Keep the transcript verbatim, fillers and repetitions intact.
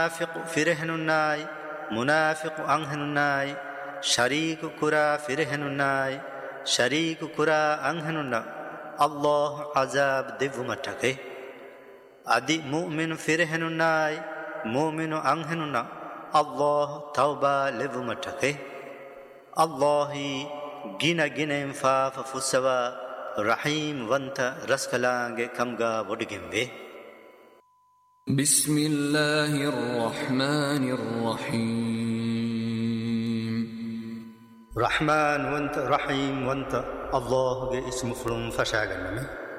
ಮುನಾಫಿಕ್ ಫಿರೆಹನುನ್ನಾಯ್ ಮುನಾಫಿಕ್ ಅಂಹನುನ್ನಾಯ್ ಶರೀಕು ಕುರಾ ಫಿರೆಹನುನ್ನಾಯ್ ಶರೀಕು ಕುರಾ ಅಂಹನುನ್ನ ಅಲ್ಲಾಹ್ ಅಜಾಬ್ ದಿವ್ವುಮಟ್ಟಕೆ ಅದಿ ಮುಮಿನ್ ಫಿರೆಹನುನ್ನಾಯ್ ಮುಮಿನು ಅಂಹನುನ್ನ ಅಲ್ಲಾಹ್ ತೌಬಾ ಲಿವ್ವುಮಟ್ಟಕೆ ಅಲ್ಲಾಹಿ ಗಿನ ಗಿನೆಂ ಫಾಫ ಫುಸವ ರಹೀಂ ವಂತ ರಸ್ಕಲಾಂಗೆ ಕಂಗಾ ಒಡಗಿಂವೆ. بسم الله الرحمن الرحيم. رحمن وانت رحيم وانت الله اسم فلم فشاغنمي